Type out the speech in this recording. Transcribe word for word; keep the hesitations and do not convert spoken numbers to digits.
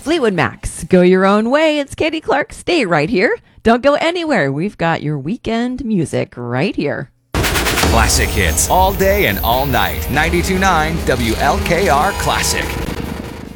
Fleetwood Macs, go your own way. It's Katie Clark. Stay right here. Don't go anywhere. We've got your weekend music right here. Classic hits all day and all night. ninety-two point nine W L K R Classic.